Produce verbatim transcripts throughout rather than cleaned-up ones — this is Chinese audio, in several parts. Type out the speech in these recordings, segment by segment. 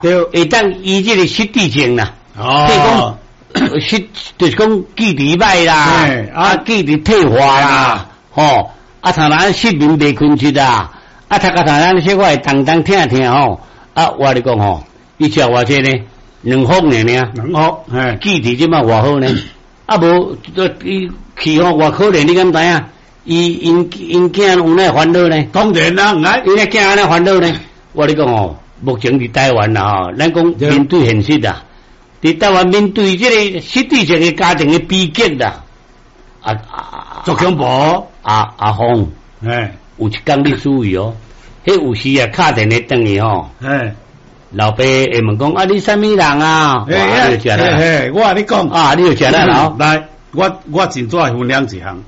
对， 会当医这个失智症啦。 哦， 失就是讲记忆歹啦，啊记忆退化啦，吼，啊常常失眠袂困觉啦，啊读个常常小可会当当听听吼，啊我嚟讲吼，伊食偌济呢，两方呢呢， 两方，嘿， 记忆即摆偌好呢，啊无伊去吼偌可怜，你敢知影？伊因因囝有哪烦恼呢？ 当然啦，唔爱， 因那囝有哪烦恼呢？我嚟讲吼，目前伫台湾啦吼，咱讲面对现实啦。伫台湾面对这个失智症嘅家庭嘅悲剧啦，啊啊， 足恐怖， 阿阿峰， 哎， 有一工你注意哦，迄有时啊敲电话等于吼， 哎， 老爸会问讲啊你什么人啊？ 哎， 你就食啦， 嘿，我你讲啊，你就食啦咯。 来，我我真早分两一项，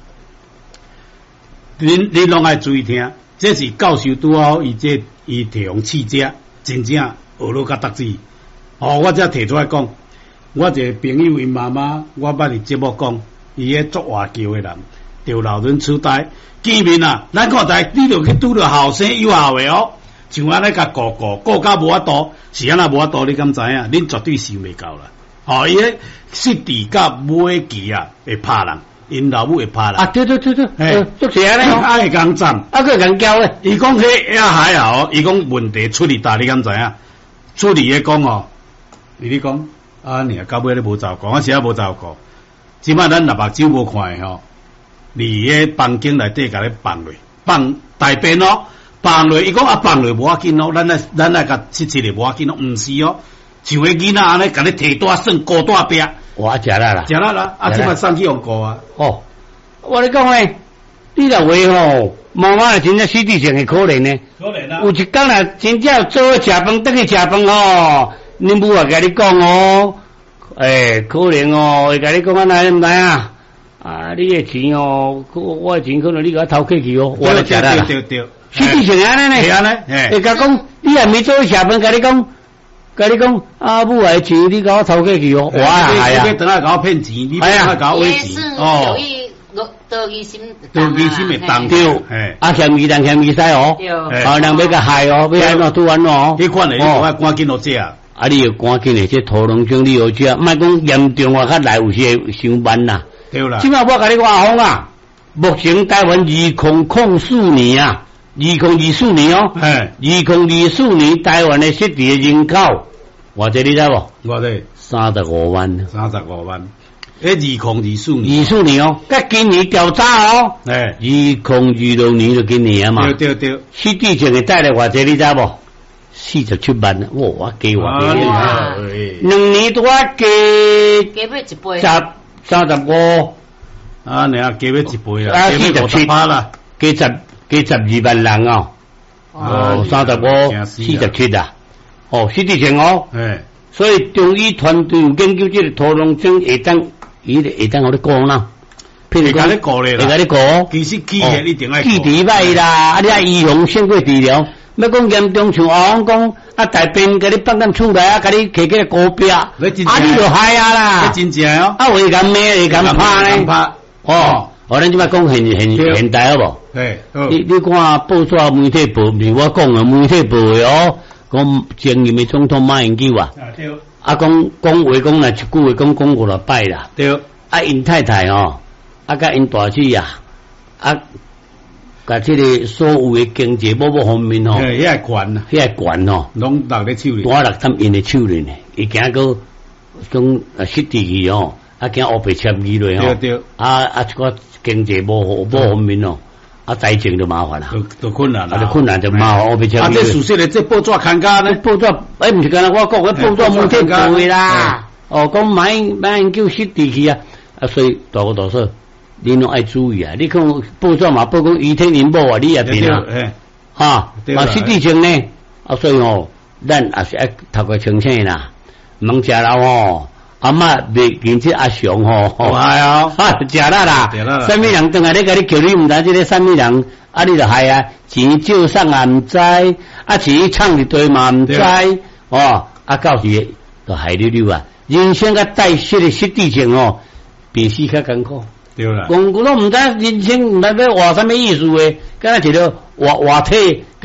恁恁拢爱注意听，这是教授拄好，伊这伊提供试者，真正学落甲读字，哦，我才提出来讲。我一个朋友因妈妈，我捌伫节目讲，伊个做华侨的人，着老人痴呆。见面啊，咱看台你着去拄着后生有效的哦，像安尼甲顾顾顾甲无法度，是安那无法度，你敢知影？恁绝对想袂到啦。哦，伊个失智甲尾期啊，会拍人，因老母会拍人。 啊，对对对对， 嘿， 做啥咧？ 啊会讲赞， 啊个讲教咧。 伊讲迄也还好，伊讲问题出伫大，你敢知影？出伫个讲哦，你你讲。啊，你啊，到尾你无照顾，我时啊无照顾。即摆咱六目睭无看诶吼，伫个房间内底甲你放落，放大便咯，放落。伊讲啊，放落无要紧咯，咱来咱来甲切切咧无要紧咯，毋是哦。像个囡仔安尼，甲你摕大算高大壁， 我食啦啦， 食啦啦，啊，即摆送去用过啊。 哦，我咧讲诶，你若话吼，妈妈真正失智症会可怜呢。 可怜啊！ 有一工啦，真正做食饭，等去食饭吼。恁母也甲你讲哦，诶、欸，可能哦，会甲你讲啊，哪唔知啊？啊，你诶钱哦，我诶钱可能你甲我偷客去哦，我来食啦。 对对对， 实际上安尼呢， 是安尼， 会甲讲，你也未做食饭，甲你讲，甲你讲，啊，母诶钱你甲我偷客去哦，我啊系啊， 你等下甲我骗钱，你等下甲我伪钱，哦。 多疑心， 多疑心会当对，啊嫌疑人嫌疑使哦，啊人要甲害哦，要安怎拄安怎哦？ 迄款诶，你我赶紧落食。 啊，你要赶紧诶，这头龙精你要食，莫讲严重啊，较来有些伤慢啦。 对啦。即摆我甲你讲阿峰啊，目前台湾二零零四年啊，二零二四年哦， 嘿， 二零二四年台湾诶失智诶人口，偌济你知无？ 偌济？ 三十五万。 三十五万。诶，二零二四年。 二四年哦，甲今年调查哦。 诶， 二零二六年就今年啊嘛。 对对对。 失智症诶带来偌济你知无？四十七万，哇！我加偌济，两年多加加尾一倍， 十三十五， 啊，你啊加尾一倍啦， 啊四十七啦， 加十加十二萬人哦，哦三十五四十七啊，哦失智症哦， 誒， 所以中醫團隊有研究這個頭龍症會當，伊會當我哋講啦， 譬如講你講咧啦， 會甲你講， 其實記憶一定愛記憶歹啦，啊你啊預防勝過治療。要講嚴重像我講，啊大便甲你放咱厝內啊，甲你摕起個高壁，啊你就害啊啦， 真正哦， 啊會咁咩會咁拍呢？ 拍哦，我咱即擺講現現現代好無？ 係， 你你看報紙媒體報，唔是我講嘅媒體報嘅哦，講前任嘅總統馬英九啊，啊講講話講啦，一句話講講五六擺啦，對，啊因太太哦，啊甲因大姊啊，啊。甲即個所有嘅經濟某某方面吼， 迄個權啊， 迄個權吼， 攏落咧手裏， 單落抌因嘅手裏呢，伊驚個種失智去吼，啊驚烏白簽字落吼，對啊啊一個經濟某某方面吼，啊財政就麻煩啦， 就困難啦， 就困難就麻煩烏白簽字。 啊，這事實咧，這報紙看家咧， 報紙誒唔是干啦，我講嘅報紙媒體報嘅啦，哦講馬英馬英九失智去啊，啊所以大個大數。你攏愛注意啊！你看報紙嘛，報講余天林某啊，你也變啊，哈，嘛失智症呢，啊，所以吼，咱也是愛讀個清醒啦，唔通食老吼，阿嬷未見即阿雄吼， 係啊， 哈，食啦啦，啥物人當下咧甲你叫你毋知即個啥物人，啊，你就係啊，錢借送也毋知，啊，錢藏一堆嘛毋知，哦，啊，到時就害你溜啊，人生個帶失嘅失智症哦，比死較艱苦。 對啦， 講我都唔知人生唔知要活啥物意思誒，敢若一個活活體，敢若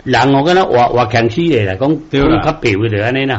人哦，敢若活活强死咧啦，讲对啦讲较白话就安尼啦。